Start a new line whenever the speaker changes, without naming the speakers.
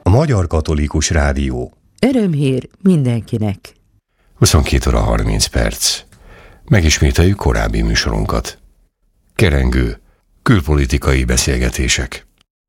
Magyar Katolikus Rádió.
Örömhír mindenkinek.
22 óra 30 perc. Megismételjük korábbi műsorunkat. Kerengő, külpolitikai beszélgetések.